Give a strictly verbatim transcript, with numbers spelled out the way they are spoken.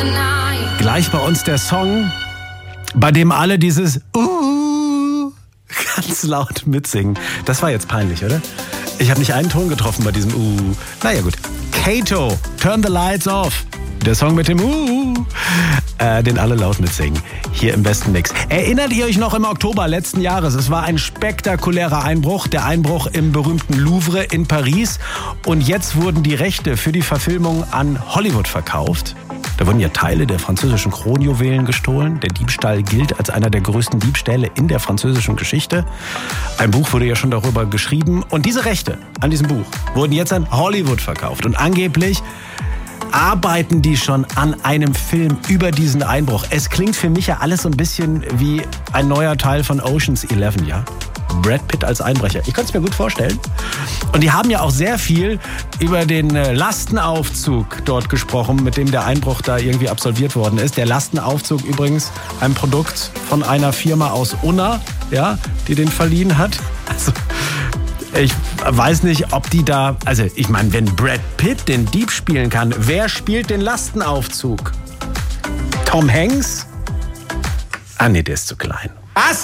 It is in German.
Gleich bei uns der Song, bei dem alle dieses uh ganz laut mitsingen. Das war jetzt peinlich, oder? Ich habe nicht einen Ton getroffen bei diesem uh. Naja gut. Kato, Turn the Lights Off. Der Song mit dem uh, äh, den alle laut mitsingen. Hier im besten Mix. Erinnert ihr euch noch im Oktober letzten Jahres? Es war ein spektakulärer Einbruch. Der Einbruch im berühmten Louvre in Paris. Und jetzt wurden die Rechte für die Verfilmung an Hollywood verkauft. Da wurden ja Teile der französischen Kronjuwelen gestohlen. Der Diebstahl gilt als einer der größten Diebstähle in der französischen Geschichte. Ein Buch wurde ja schon darüber geschrieben. Und diese Rechte an diesem Buch wurden jetzt an Hollywood verkauft. Und angeblich arbeiten die schon an einem Film über diesen Einbruch. Es klingt für mich ja alles so ein bisschen wie ein neuer Teil von Ocean's Eleven, ja? Brad Pitt als Einbrecher. Ich könnte es mir gut vorstellen. Und die haben ja auch sehr viel über den Lastenaufzug dort gesprochen, mit dem der Einbruch da irgendwie absolviert worden ist. Der Lastenaufzug übrigens ein Produkt von einer Firma aus Unna, ja, die den verliehen hat. Also ich weiß nicht, ob die da... Also ich meine, wenn Brad Pitt den Dieb spielen kann, wer spielt den Lastenaufzug? Tom Hanks? Ah nee, der ist zu klein.